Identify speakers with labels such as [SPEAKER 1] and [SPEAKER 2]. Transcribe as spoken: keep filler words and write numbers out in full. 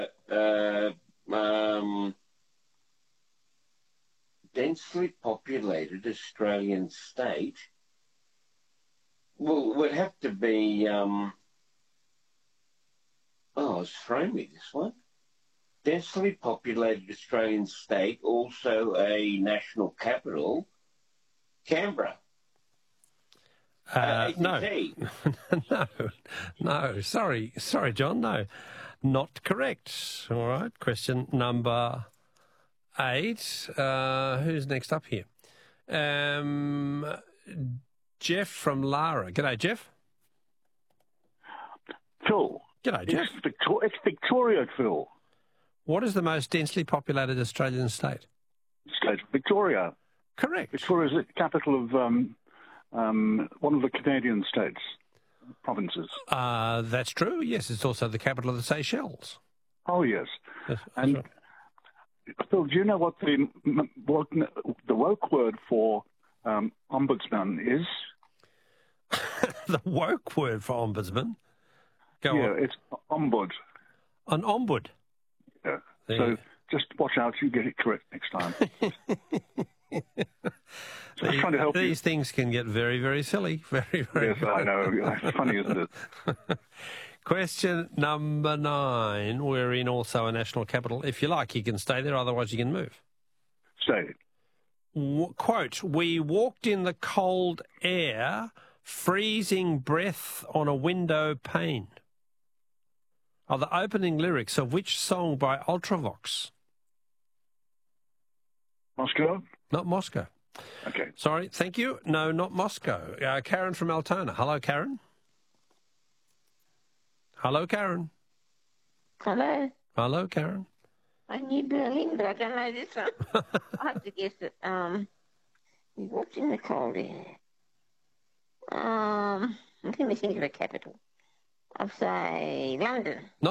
[SPEAKER 1] uh, um, densely populated Australian state. Well, it would have to be. Um, oh, it's thrown me this one. Densely populated Australian state, also a national capital, Canberra. Uh,
[SPEAKER 2] Uh, no,
[SPEAKER 1] A C T.
[SPEAKER 2] no, no. Sorry, sorry, John. No, not correct. All right. Question number eight. Uh, who's next up here? Um, Jeff from Lara. G'day, Jeff.
[SPEAKER 3] Phil.
[SPEAKER 2] G'day, Jeff.
[SPEAKER 3] It's, Victor- it's Victoria, Phil.
[SPEAKER 2] What is the most densely populated Australian state?
[SPEAKER 3] State Victoria.
[SPEAKER 2] Correct.
[SPEAKER 3] Victoria is the capital of um, um, one of the Canadian states, provinces.
[SPEAKER 2] Uh, that's true. Yes, it's also the capital of the Seychelles.
[SPEAKER 3] Oh, yes.
[SPEAKER 2] Yes,
[SPEAKER 3] And
[SPEAKER 2] right.
[SPEAKER 3] Phil, do you know what the what the woke word for um, ombudsman is?
[SPEAKER 2] The woke word for ombudsman. Go
[SPEAKER 3] yeah,
[SPEAKER 2] on.
[SPEAKER 3] it's ombud.
[SPEAKER 2] An ombud.
[SPEAKER 3] Yeah.
[SPEAKER 2] There
[SPEAKER 3] So
[SPEAKER 2] you-
[SPEAKER 3] just watch out, you get it correct next time. So I'm
[SPEAKER 2] These,
[SPEAKER 3] trying to help you.
[SPEAKER 2] these things can get very, very silly. Very, very.
[SPEAKER 3] Yes, I know. It's funny, isn't it?
[SPEAKER 2] Question number nine. We're in also a national capital. If you like, you can stay there. Otherwise, you can move.
[SPEAKER 3] Say,
[SPEAKER 2] W- quote, we walked in the cold air, freezing breath on a window pane. Are the opening lyrics of which song by Ultravox?
[SPEAKER 3] Moscow?
[SPEAKER 2] Not Moscow.
[SPEAKER 3] Okay.
[SPEAKER 2] Sorry, thank you. No, not Moscow. Uh, Karen from Altona. Hello, Karen. Hello, Karen.
[SPEAKER 4] Hello.
[SPEAKER 2] Hello, Karen.
[SPEAKER 4] I knew Berlin, but I don't know this one. I have to guess it. Um, we walked in the cold air. Um, let me think of a capital. I'll say London.
[SPEAKER 2] Not